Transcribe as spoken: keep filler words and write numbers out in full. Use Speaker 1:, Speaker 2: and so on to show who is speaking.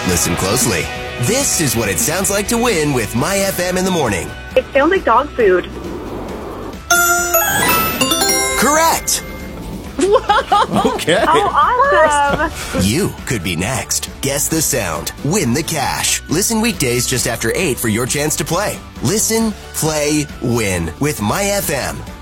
Speaker 1: Listen closely. This is what it sounds like to win with My F M in the morning.
Speaker 2: It sounds like dog food.
Speaker 1: Correct.
Speaker 2: Whoa.
Speaker 3: Okay.
Speaker 2: Oh, awesome.
Speaker 1: You could be next. Guess the sound. Win the cash. Listen weekdays just after eight for your chance to play. Listen, play, win with My F M.